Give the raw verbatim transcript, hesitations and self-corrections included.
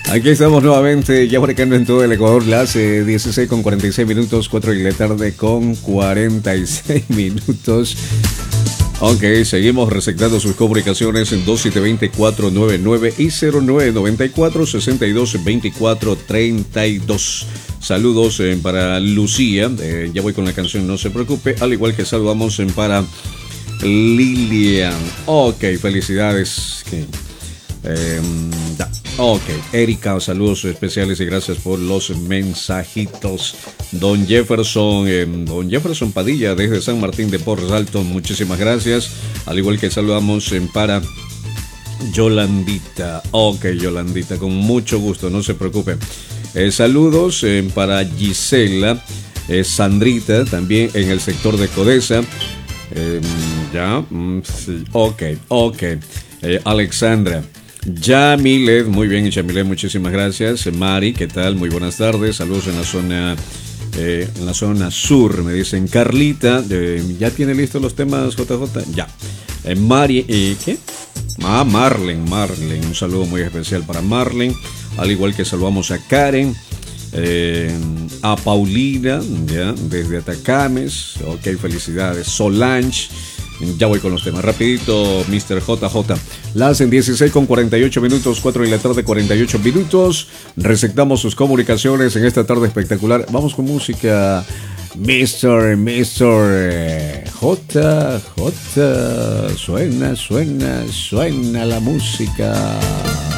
Aquí estamos nuevamente, ya marcando en todo el Ecuador las eh, dieciséis con cuarenta y seis minutos, cuatro de la tarde con cuarenta y seis minutos. Ok, seguimos receptando sus comunicaciones en dos siete dos cero cuatro nueve nueve y cero nueve nueve cuatro seis dos dos cuatro tres dos. Saludos eh, para Lucía, eh, ya voy con la canción, no se preocupe, al igual que saludamos eh, para Lilian. Ok, felicidades. Okay. Eh, da. Ok, Erika, saludos especiales y gracias por los mensajitos. Don Jefferson, eh, Don Jefferson Padilla desde San Martín de Porres Alto, muchísimas gracias. Al igual que saludamos eh, para Yolandita. Ok, Yolandita, con mucho gusto, no se preocupe. Eh, saludos eh, para Gisela, eh, Sandrita, también en el sector de Codesa. Eh, ya, mm, sí, ok, ok. Eh, Alexandra. Yamilet, muy bien, Yamilet, muchísimas gracias. Mari, ¿qué tal? Muy buenas tardes. Saludos en la zona eh, en la zona sur, me dicen. Carlita, eh, ¿ya tiene listos los temas, J J? Ya. Eh, Mari, eh, ¿qué? Ah, Marlen, Marlen, un saludo muy especial para Marlen. Al igual que saludamos a Karen, eh, a Paulina, ya, desde Atacames. Ok, felicidades. Solange. Ya voy con los temas. Rapidito, mister J J. Las en dieciséis con cuarenta y ocho minutos, cuatro de la tarde, cuarenta y ocho minutos. Receptamos sus comunicaciones en esta tarde espectacular. Vamos con música. mister mister J J. Suena, suena, suena la música.